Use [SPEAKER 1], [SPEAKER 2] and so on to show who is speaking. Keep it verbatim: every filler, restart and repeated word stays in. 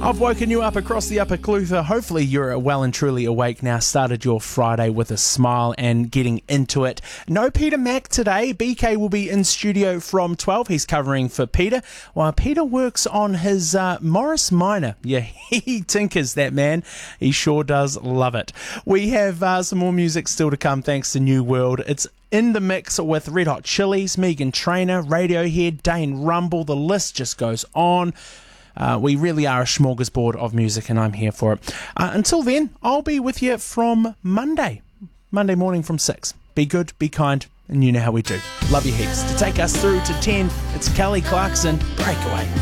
[SPEAKER 1] I've woken you up across the Upper Clutha. Hopefully you're well and truly awake now, started your Friday with a smile and getting into it. No Peter Mac today. B K will be in studio from twelve. He's covering for Peter, while Peter works on his uh, Morris Minor. Yeah, he tinkers, that man. He sure does love it. We have uh, some more music still to come thanks to New World. It's in the mix with Red Hot Chilies, Meghan Trainor, Radiohead, Dane Rumble. The list just goes on. Uh, we really are a smorgasbord of music, and I'm here for it. Uh, until then, I'll be with you from Monday. Monday morning from six. Be good, be kind, and you know how we do. Love you heaps. To take us through to ten, it's Kelly Clarkson, Breakaway.